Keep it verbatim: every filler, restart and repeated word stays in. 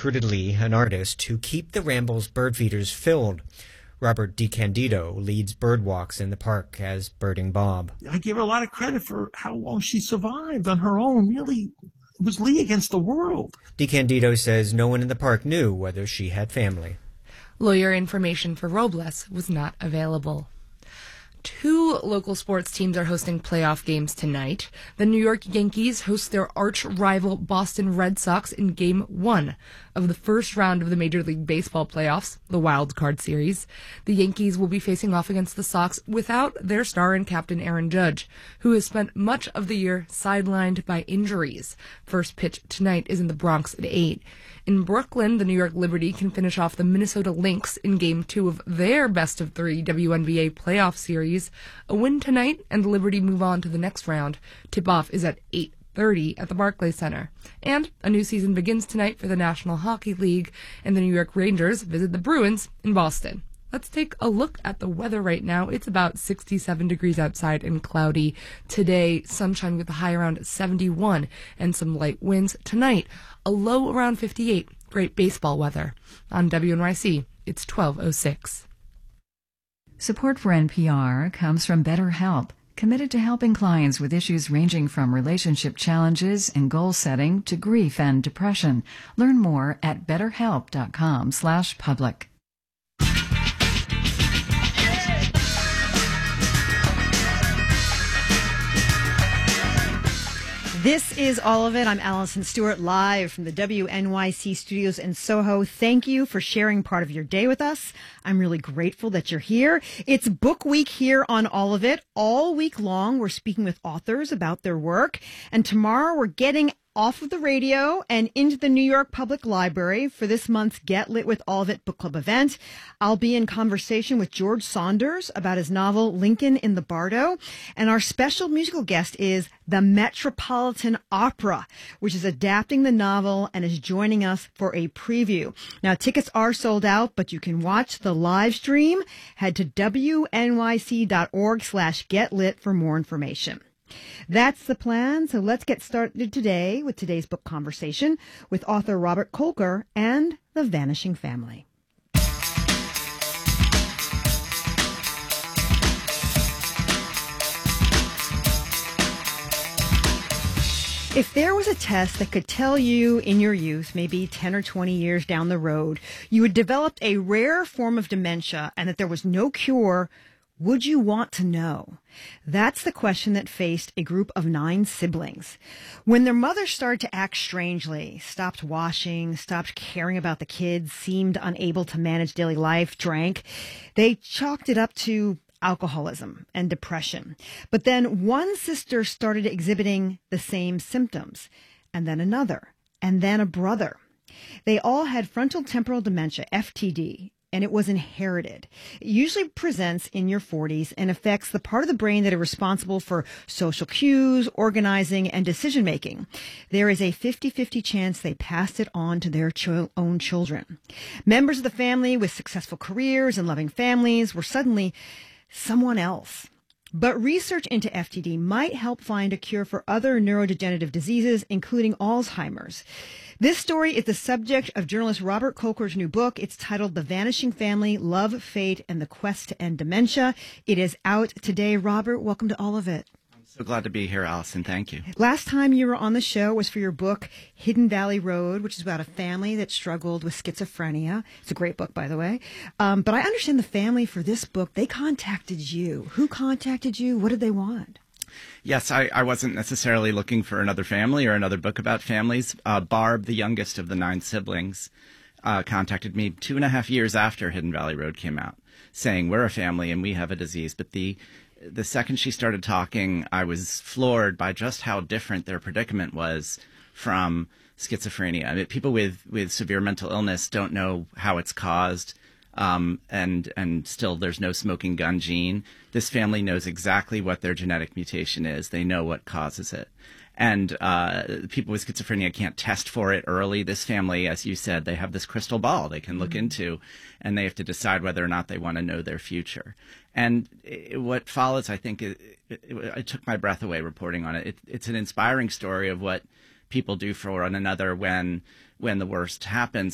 recruited Lee, an artist, to keep the Ramble's bird feeders filled. Robert DiCandido leads bird walks in the park as Birding Bob. I give her a lot of credit for how long she survived on her own. Really, it was Lee against the world. DiCandido says no one in the park knew whether she had family. Lawyer information for Robles was not available. Two local sports teams are hosting playoff games tonight. The New York Yankees host their arch rival Boston Red Sox in Game one of the first round of the Major League Baseball playoffs, the Wild Card Series. The Yankees will be facing off against the Sox without their star and captain Aaron Judge, who has spent much of the year sidelined by injuries. First pitch tonight is in the Bronx at eight. In Brooklyn, the New York Liberty can finish off the Minnesota Lynx in Game two of their best-of-three W N B A playoff series. A win tonight, and the Liberty move on to the next round. Tip-off is at eight thirty at the Barclays Center. And a new season begins tonight for the National Hockey League, and the New York Rangers visit the Bruins in Boston. Let's take a look at the weather right now. It's about sixty-seven degrees outside and cloudy. Today, sunshine with a high around seventy-one and some light winds. Tonight, a low around fifty-eight. Great baseball weather. On W N Y C, it's twelve oh six. Support for N P R comes from BetterHelp, committed to helping clients with issues ranging from relationship challenges and goal setting to grief and depression. Learn more at betterhelp.com slash public. This is All of It. I'm Allison Stewart, live from the W N Y C studios in Soho. Thank you for sharing part of your day with us. I'm really grateful that you're here. It's book week here on All of It. All week long, we're speaking with authors about their work. And tomorrow, we're getting off of the radio and into the New York Public Library for this month's Get Lit with All of It book club event. I'll be in conversation with George Saunders about his novel Lincoln in the Bardo. And our special musical guest is the Metropolitan Opera, which is adapting the novel and is joining us for a preview. Now, tickets are sold out, but you can watch the live stream. Head to W N Y C dot org slash get lit for more information. That's the plan, so let's get started today with today's book conversation with author Robert Kolker and The Vanishing Family. If there was a test that could tell you in your youth, maybe ten or twenty years down the road, you had developed a rare form of dementia and that there was no cure, would you want to know? That's the question that faced a group of nine siblings. When their mother started to act strangely, stopped washing, stopped caring about the kids, seemed unable to manage daily life, drank, they chalked it up to alcoholism and depression. But then one sister started exhibiting the same symptoms, and then another, and then a brother. They all had frontal temporal dementia, F T D, and it was inherited. It usually presents in your forties and affects the part of the brain that is responsible for social cues, organizing, and decision-making. There is a fifty-fifty chance they passed it on to their ch- own children. Members of the family with successful careers and loving families were suddenly someone else. But research into F T D might help find a cure for other neurodegenerative diseases, including Alzheimer's. This story is the subject of journalist Robert Kolker's new book. It's titled The Vanishing Family, Love, Fate, and the Quest to End Dementia. It is out today. Robert, welcome to All of It. I'm so glad to be here, Allison. Thank you. Last time you were on the show was for your book, Hidden Valley Road, which is about a family that struggled with schizophrenia. It's a great book, by the way. Um, but I understand the family for this book, they contacted you. Who contacted you? What did they want? Yes, I, I wasn't necessarily looking for another family or another book about families. Uh, Barb, the youngest of the nine siblings, uh, contacted me two and a half years after Hidden Valley Road came out, saying we're a family and we have a disease. But the the second she started talking, I was floored by just how different their predicament was from schizophrenia. I mean, people with, with severe mental illness don't know how it's caused. Um, and, and still there's no smoking gun gene. This family knows exactly what their genetic mutation is. They know what causes it. And, uh, people with schizophrenia can't test for it early. This family, as you said, they have this crystal ball they can look mm-hmm. into, and they have to decide whether or not they want to know their future. And it, what follows, I think, it, it, it, it took my breath away reporting on it. it. It's an inspiring story of what people do for one another when, when the worst happens.